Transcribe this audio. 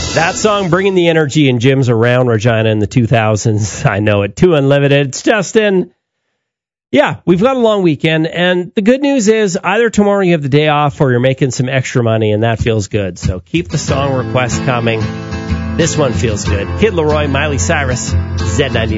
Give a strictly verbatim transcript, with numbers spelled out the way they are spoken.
That song, bringing the energy in gyms around Regina in the two thousands. I know it. Too Unlimited. It's Justin. Yeah, we've got a long weekend, and the good news is either tomorrow you have the day off or you're making some extra money, and that feels good. So keep the song requests coming. This one feels good. Kid Laroi, Miley Cyrus, Z ninety-nine.